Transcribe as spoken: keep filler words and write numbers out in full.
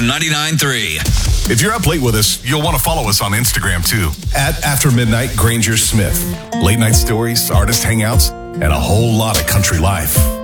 ninety-nine point three. If you're up late with us, you'll want to follow us on Instagram too. At After Midnight Granger Smith. Late night stories, artist hangouts, and a whole lot of country life.